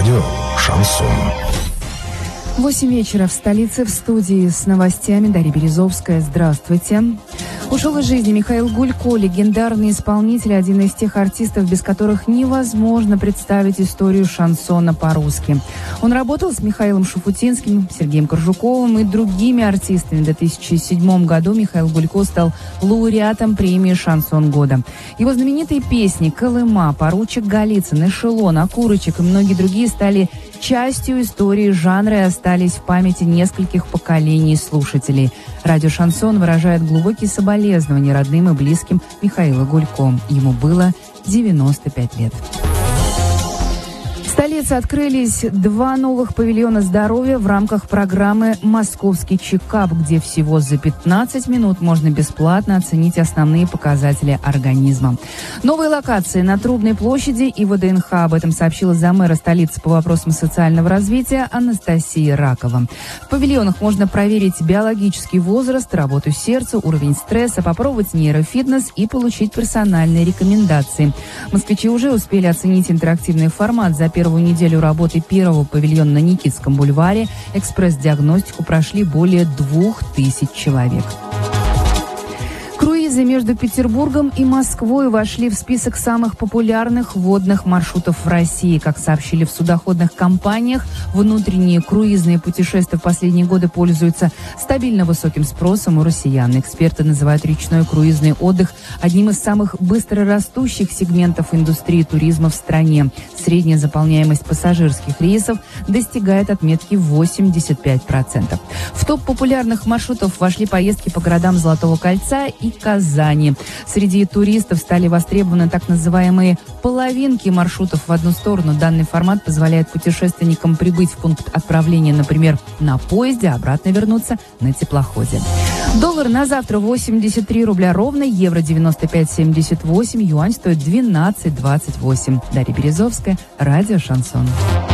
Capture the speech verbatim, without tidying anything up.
Радио «Шансон». Восемь вечера в столице, в студии с новостями Дарья Березовская. Здравствуйте. Ушел из жизни Михаил Гулько, легендарный исполнитель, один из тех артистов, без которых невозможно представить историю шансона по-русски. Он работал с Михаилом Шуфутинским, Сергеем Коржуковым и другими артистами. В две тысячи седьмом году Михаил Гулько стал лауреатом премии «Шансон года». Его знаменитые песни «Колыма», «Поручик Голицын», «Эшелон», «Окурочек» и многие другие стали частью истории жанра и остались в памяти нескольких поколений слушателей. Радио «Шансон» выражает глубокие соболезнования родным и близким Михаила Гулько. Ему было девяносто пять лет. В столице открылись два новых павильона здоровья в рамках программы «Московский чекап», где всего за пятнадцать минут можно бесплатно оценить основные показатели организма. Новые локации на Трубной площади и ВДНХ. Об этом сообщила замэра столицы по вопросам социального развития Анастасия Ракова. В павильонах можно проверить биологический возраст, работу сердца, уровень стресса, попробовать нейрофитнес и получить персональные рекомендации. Москвичи уже успели оценить интерактивный формат. За первую неделю работы первого павильона на Никитском бульваре экспресс-диагностику прошли более двух тысяч человек. Круизы между Петербургом и Москвой вошли в список самых популярных водных маршрутов в России. Как сообщили в судоходных компаниях, внутренние круизные путешествия в последние годы пользуются стабильно высоким спросом у россиян. Эксперты называют речной круизный отдых одним из самых быстрорастущих сегментов индустрии туризма в стране. Средняя заполняемость пассажирских рейсов достигает отметки восемьдесят пять процентов. В топ популярных маршрутов вошли поездки по городам Золотого кольца и Казани. Среди туристов стали востребованы так называемые половинки маршрутов в одну сторону. Данный формат позволяет путешественникам прибыть в пункт отправления, например, на поезде, а обратно вернуться на теплоходе. Доллар на завтра восемьдесят три рубля ровно, евро девяносто пять семьдесят восемь, юань стоит двенадцать двадцать восемь. Дарья Березовская, радио «Шансон».